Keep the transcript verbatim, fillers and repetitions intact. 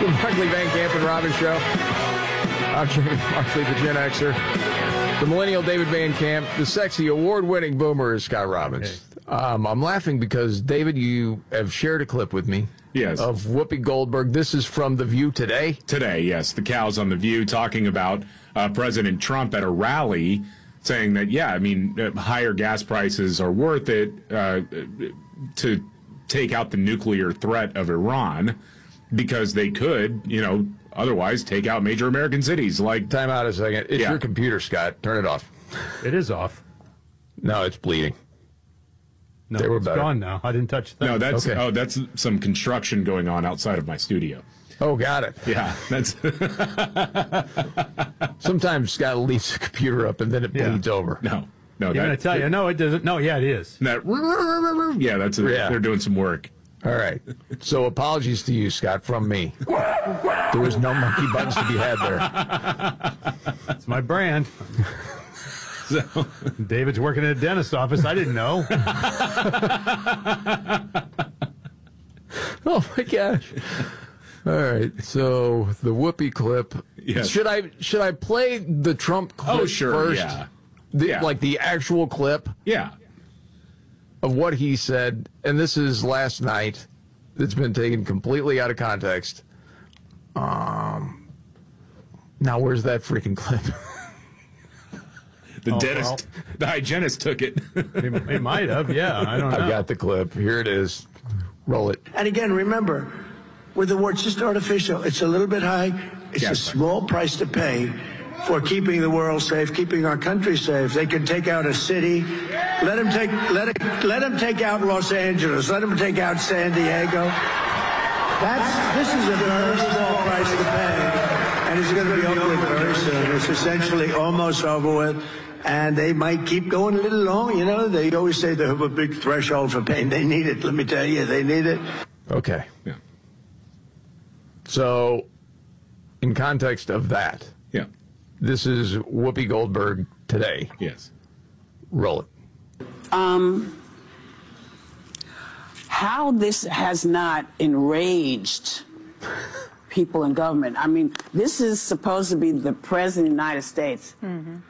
Markley, Van Camp, and Robbins Show. I'm Jamie Markley, the Gen Xer. The millennial David Van Camp. The sexy, award-winning boomer is Scott Robbins. Okay. Um, I'm laughing because, David, you have shared a clip with me. Yes. Of Whoopi Goldberg. This is from The View today? Today, yes. The cows on The View talking about uh, President Trump at a rally saying that, yeah, I mean, uh, higher gas prices are worth it uh, to take out the nuclear threat of Iran because they could, you know, otherwise take out major American cities like... Time out a second. It's yeah. your computer, Scott. Turn it off. It is off. No, it's bleeding. No, they were it's better. gone now. I didn't touch that. No, that's okay. oh, that's some construction going on outside of my studio. Oh, got it. Yeah, that's. Sometimes Scott leaves the computer up and then it bleeds yeah. over. No, no. I'm that, going to tell you. No, it doesn't. No, yeah, it is. That. Yeah, that's. A, yeah. They're doing some work. All right. So apologies to you, Scott, from me. There was no monkey buttons to be had there. It's my brand. So, David's working at a dentist's office. I didn't know. Oh my gosh! All right, so the Whoopi clip. Yes. Should I should I play the Trump clip oh, sure, first? Yeah. The, yeah. Like the actual clip Yeah. of what he said, and this is last night. It's been taken completely out of context. Um. Now where's that freaking clip? The oh, dentist, well. the hygienist took it. It, it might have, yeah. I don't know. I got the clip. Here it is. Roll it. And again, remember, with the war, it's just artificial. It's a little bit high. It's yes, a small price to pay for keeping the world safe, keeping our country safe. They can take out a city. Let them take, let it, let them take out Los Angeles. Let them take out San Diego. That's, this is a very small price to pay. And it's going to be over with very soon. It's essentially almost over with. And they might keep going a little long, you know. They always say they have a big threshold for pain. They need it. Let me tell you, they need it. Okay. Yeah. So, in context of that, Yeah. this is Whoopi Goldberg today. Yes. Roll it. Um, how this has not enraged people in government. I mean, this is supposed to be the President of the United States. Mm-hmm.